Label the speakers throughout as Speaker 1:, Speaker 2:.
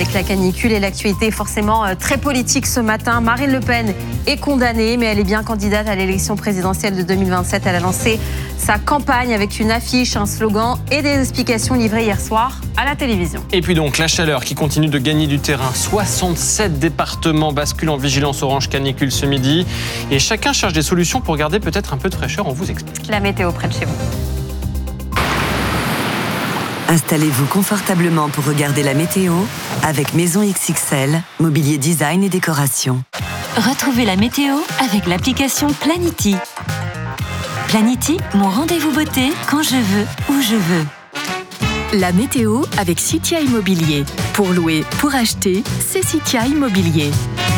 Speaker 1: avec la canicule et l'actualité est forcément très politique ce matin. Marine Le Pen est condamnée, mais elle est bien candidate à l'élection présidentielle de 2027. Elle a lancé sa campagne avec une affiche, un slogan et des explications livrées hier soir à la télévision.
Speaker 2: Et puis donc la chaleur qui continue de gagner du terrain. 67 départements basculent en vigilance orange canicule ce midi. Et chacun cherche des solutions pour garder peut-être un peu de fraîcheur. On vous explique.
Speaker 1: La météo près de chez vous.
Speaker 3: Installez-vous confortablement pour regarder la météo avec Maison XXL, mobilier design et décoration.
Speaker 4: Retrouvez la météo avec l'application Planity. Planity, mon rendez-vous beauté quand je veux, où je veux.
Speaker 5: La météo avec Citia Immobilier. Pour louer, pour acheter, c'est Citia Immobilier.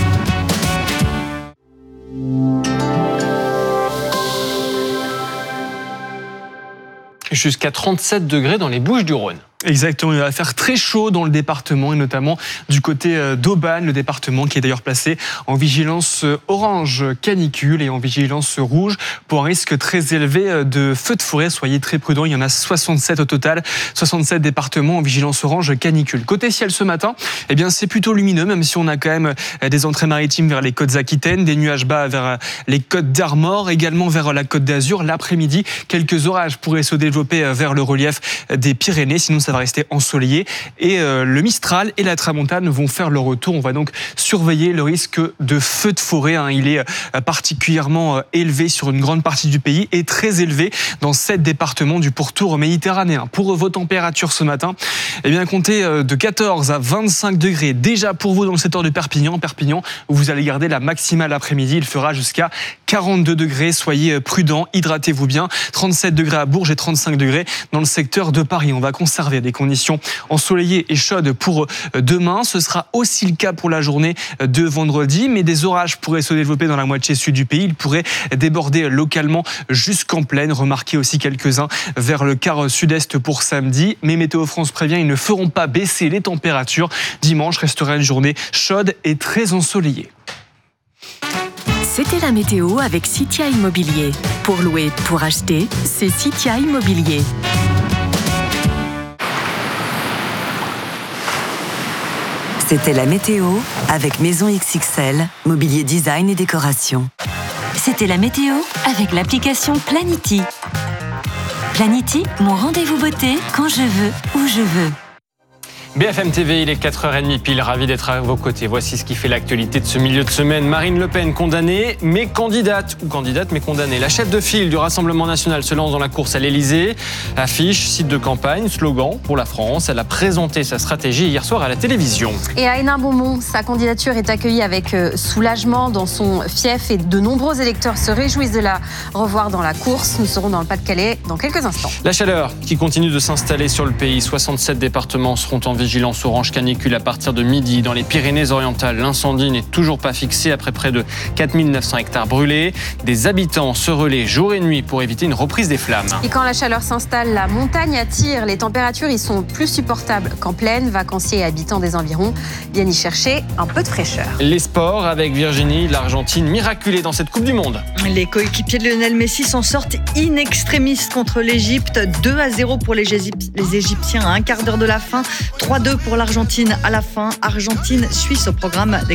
Speaker 2: Jusqu'à 37 degrés dans les Bouches-du-Rhône.
Speaker 6: Exactement, il va faire très chaud dans le département et notamment du côté d'Aubagne, le département qui est d'ailleurs placé en vigilance orange canicule et en vigilance rouge pour un risque très élevé de feux de forêt. Soyez très prudents, il y en a 67 au total, 67 départements en vigilance orange canicule. Côté ciel ce matin, eh bien c'est plutôt lumineux, même si on a quand même des entrées maritimes vers les côtes aquitaines, des nuages bas vers les côtes d'Armor, également vers la côte d'Azur. L'après-midi, quelques orages pourraient se développer vers le relief des Pyrénées, sinon ça va rester ensoleillé et le Mistral et la Tramontane vont faire leur retour. On va donc surveiller le risque de feu de forêt. Il est particulièrement élevé sur une grande partie du pays et très élevé dans 7 départements du pourtour méditerranéen. Pour vos températures ce matin, eh bien comptez de 14 à 25 degrés déjà pour vous dans le secteur de Perpignan. Perpignan, où vous allez garder la maximale après-midi. Il fera jusqu'à 42 degrés. Soyez prudents, hydratez-vous bien. 37 degrés à Bourges et 35 degrés dans le secteur de Paris. On va conserver des conditions ensoleillées et chaudes pour demain. Ce sera aussi le cas pour la journée de vendredi, mais des orages pourraient se développer dans la moitié sud du pays. Ils pourraient déborder localement jusqu'en plaine. Remarquez aussi quelques-uns vers le quart sud-est pour samedi. Mais Météo France prévient, ils ne feront pas baisser les températures. Dimanche restera une journée chaude et très ensoleillée.
Speaker 5: C'était la météo avec Citia Immobilier. Pour louer, pour acheter, c'est Citia Immobilier.
Speaker 3: C'était la météo avec Maison XXL, mobilier design et décoration.
Speaker 4: C'était la météo avec l'application Planity. Planity, mon rendez-vous beauté quand je veux, où je veux.
Speaker 2: BFM TV, il est 4h30 pile, ravi d'être à vos côtés. Voici ce qui fait l'actualité de ce milieu de semaine. Marine Le Pen condamnée, mais candidate, ou candidate mais condamnée. La chef de file du Rassemblement national se lance dans la course à l'Elysée. Affiche, site de campagne, slogan pour la France. Elle a présenté sa stratégie hier soir à la télévision.
Speaker 1: Et à Hénin-Beaumont, sa candidature est accueillie avec soulagement dans son fief et de nombreux électeurs se réjouissent de la revoir dans la course. Nous serons dans le Pas-de-Calais dans quelques instants.
Speaker 2: La chaleur qui continue de s'installer sur le pays. 67 départements seront en vigilance orange canicule à partir de midi. Dans les Pyrénées-Orientales, l'incendie n'est toujours pas fixé après près de 4900 hectares brûlés. Des habitants se relaient jour et nuit pour éviter une reprise des flammes.
Speaker 1: Et quand la chaleur s'installe, la montagne attire. Les températures y sont plus supportables qu'en plaine. Vacanciers et habitants des environs viennent y chercher un peu de fraîcheur.
Speaker 2: Les sports avec Virginie, l'Argentine miraculée dans cette Coupe du Monde.
Speaker 7: Les coéquipiers de Lionel Messi s'en sortent in extremis contre l'Égypte. 2-0 pour les Égyptiens à un quart d'heure de la fin. 3-2 pour l'Argentine à la fin. Argentine-Suisse au programme des